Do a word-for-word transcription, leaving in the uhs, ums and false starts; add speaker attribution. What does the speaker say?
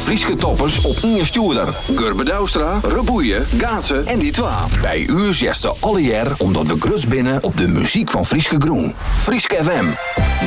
Speaker 1: Frieske toppers op Inge Stuurder, Gurbe Douwstra, Reboeien, Gaatsen en die twa. Bij u zegt ze alle jaar omdat we grus binnen op de muziek van Frieske Groen. Frieske F M.